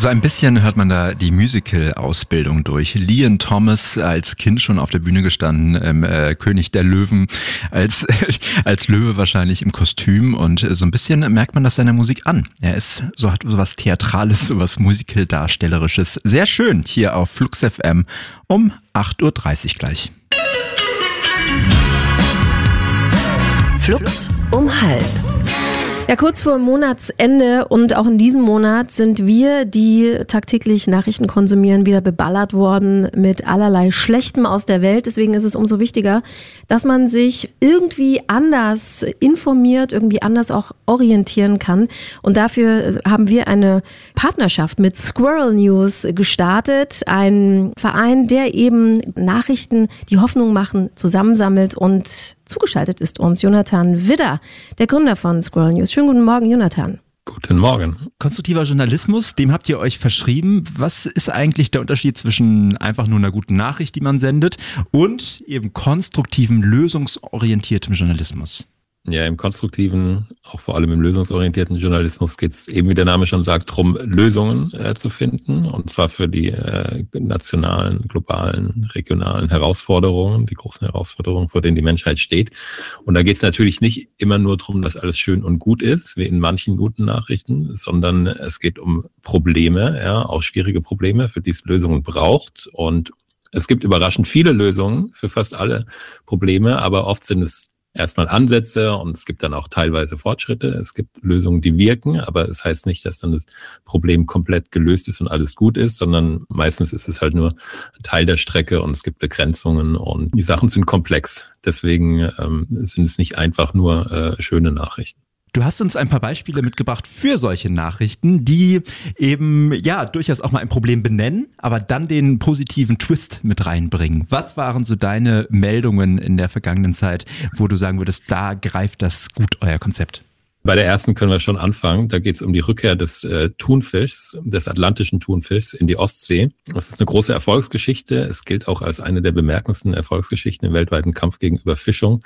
So ein bisschen hört man da die Musical-Ausbildung durch. Liam Thomas als Kind schon auf der Bühne gestanden, König der Löwen, als Löwe wahrscheinlich im Kostüm, und so ein bisschen merkt man das seiner Musik an. Er ist hat so was Theatrales, so was Musical-Darstellerisches. Sehr schön hier auf Flux FM um 8.30 Uhr gleich. Flux um 12:30. Ja, kurz vor Monatsende und auch in diesem Monat sind wir, die tagtäglich Nachrichten konsumieren, wieder beballert worden mit allerlei Schlechtem aus der Welt. Deswegen ist es umso wichtiger, dass man sich irgendwie anders informiert, irgendwie anders auch orientieren kann. Und dafür haben wir eine Partnerschaft mit Squirrel News gestartet. Ein Verein, der eben Nachrichten, die Hoffnung machen, zusammensammelt, und zugeschaltet ist uns Jonathan Widder, der Gründer von Squirrel News. Schönen guten Morgen, Jonathan. Guten Morgen. Konstruktiver Journalismus, dem habt ihr euch verschrieben. Was ist eigentlich der Unterschied zwischen einfach nur einer guten Nachricht, die man sendet, und eben konstruktiven, lösungsorientiertem Journalismus? Ja, im konstruktiven, auch vor allem im lösungsorientierten Journalismus geht es eben, wie der Name schon sagt, darum, Lösungen zu finden, und zwar für die nationalen, globalen, regionalen Herausforderungen, die großen Herausforderungen, vor denen die Menschheit steht. Und da geht es natürlich nicht immer nur darum, dass alles schön und gut ist, wie in manchen guten Nachrichten, sondern es geht um Probleme, ja, auch schwierige Probleme, für die es Lösungen braucht. Und es gibt überraschend viele Lösungen für fast alle Probleme, aber oft sind es erstmal Ansätze, und es gibt dann auch teilweise Fortschritte. Es gibt Lösungen, die wirken, aber es heißt nicht, dass dann das Problem komplett gelöst ist und alles gut ist, sondern meistens ist es halt nur ein Teil der Strecke und es gibt Begrenzungen und die Sachen sind komplex. Deswegen sind es nicht einfach nur schöne Nachrichten. Du hast uns ein paar Beispiele mitgebracht für solche Nachrichten, die eben ja durchaus auch mal ein Problem benennen, aber dann den positiven Twist mit reinbringen. Was waren so deine Meldungen in der vergangenen Zeit, wo du sagen würdest, da greift das gut, euer Konzept? Bei der ersten können wir schon anfangen. Da geht es um die Rückkehr des Thunfischs, des atlantischen Thunfischs in die Ostsee. Das ist eine große Erfolgsgeschichte. Es gilt auch als eine der bemerkendsten Erfolgsgeschichten im weltweiten Kampf gegen Überfischung.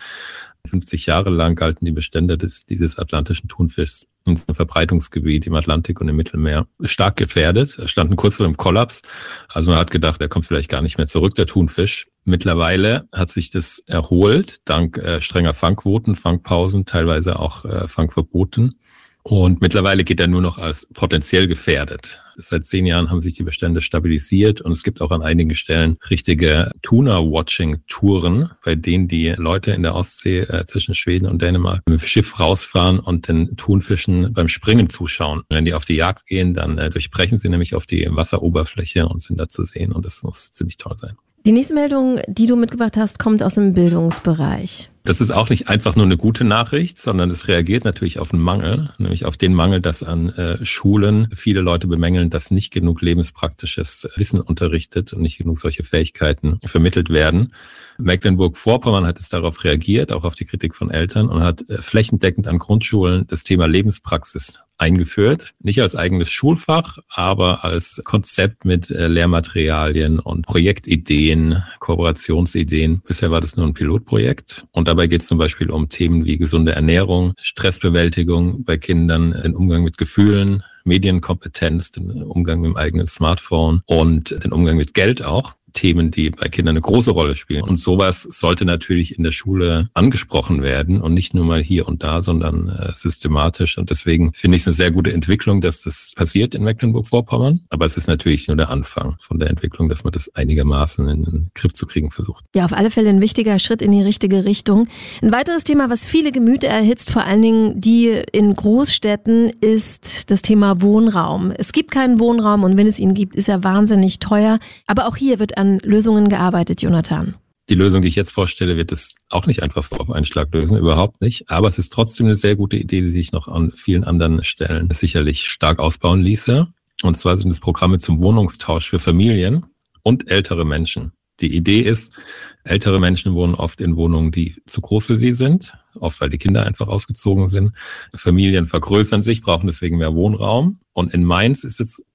50 Jahre lang galten die Bestände dieses atlantischen Thunfischs in seinem Verbreitungsgebiet im Atlantik und im Mittelmeer stark gefährdet. Er standen kurz vor dem Kollaps. Also man hat gedacht, er kommt vielleicht gar nicht mehr zurück, der Thunfisch. Mittlerweile hat sich das erholt, dank strenger Fangquoten, Fangpausen, teilweise auch Fangverboten. Und mittlerweile geht er nur noch als potenziell gefährdet. Seit 10 Jahren haben sich die Bestände stabilisiert, und es gibt auch an einigen Stellen richtige Tuna-Watching-Touren, bei denen die Leute in der Ostsee zwischen Schweden und Dänemark mit dem Schiff rausfahren und den Thunfischen beim Springen zuschauen. Wenn die auf die Jagd gehen, dann durchbrechen sie nämlich auf die Wasseroberfläche und sind da zu sehen, und das muss ziemlich toll sein. Die nächste Meldung, die du mitgebracht hast, kommt aus dem Bildungsbereich. Das ist auch nicht einfach nur eine gute Nachricht, sondern es reagiert natürlich auf einen Mangel, nämlich auf den Mangel, dass an Schulen viele Leute bemängeln, dass nicht genug lebenspraktisches Wissen unterrichtet und nicht genug solche Fähigkeiten vermittelt werden. Mecklenburg-Vorpommern hat es darauf reagiert, auch auf die Kritik von Eltern, und hat flächendeckend an Grundschulen das Thema Lebenspraxis eingeführt. Nicht als eigenes Schulfach, aber als Konzept mit Lehrmaterialien und Projektideen, Kooperationsideen. Bisher war das nur ein Pilotprojekt. Und dabei geht es zum Beispiel um Themen wie gesunde Ernährung, Stressbewältigung bei Kindern, den Umgang mit Gefühlen, Medienkompetenz, den Umgang mit dem eigenen Smartphone und den Umgang mit Geld auch. Themen, die bei Kindern eine große Rolle spielen. Und sowas sollte natürlich in der Schule angesprochen werden und nicht nur mal hier und da, sondern systematisch. Und deswegen finde ich es eine sehr gute Entwicklung, dass das passiert in Mecklenburg-Vorpommern. Aber es ist natürlich nur der Anfang von der Entwicklung, dass man das einigermaßen in den Griff zu kriegen versucht. Ja, auf alle Fälle ein wichtiger Schritt in die richtige Richtung. Ein weiteres Thema, was viele Gemüter erhitzt, vor allen Dingen die in Großstädten, ist das Thema Wohnraum. Es gibt keinen Wohnraum, und wenn es ihn gibt, ist er wahnsinnig teuer. Aber auch hier wird an Lösungen gearbeitet, Jonathan. Die Lösung, die ich jetzt vorstelle, wird es auch nicht einfach so auf einen Schlag lösen, überhaupt nicht. Aber es ist trotzdem eine sehr gute Idee, die sich noch an vielen anderen Stellen sicherlich stark ausbauen ließe. Und zwar sind es Programme zum Wohnungstausch für Familien und ältere Menschen. Die Idee ist, ältere Menschen wohnen oft in Wohnungen, die zu groß für sie sind, oft weil die Kinder einfach ausgezogen sind. Familien vergrößern sich, brauchen deswegen mehr Wohnraum. Und in Mainz ist jetzt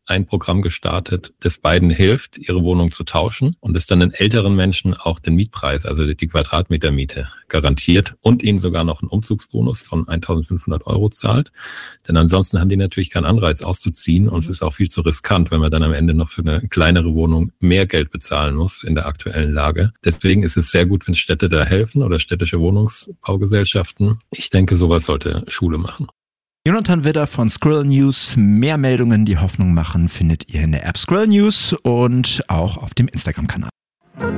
ein Programm gestartet, das beiden hilft, ihre Wohnung zu tauschen und es dann den älteren Menschen auch den Mietpreis, also die Quadratmetermiete garantiert und ihnen sogar noch einen Umzugsbonus von 1.500 € zahlt. Denn ansonsten haben die natürlich keinen Anreiz auszuziehen und es ist auch viel zu riskant, wenn man dann am Ende noch für eine kleinere Wohnung mehr Geld bezahlen muss in der aktuellen Lage. Deswegen ist es sehr gut, wenn Städte da helfen oder städtische Wohnungsbaugesellschaften. Ich denke, sowas sollte Schule machen. Jonathan Widder von Squirrel News. Mehr Meldungen, die Hoffnung machen, findet ihr in der App Squirrel News und auch auf dem Instagram-Kanal.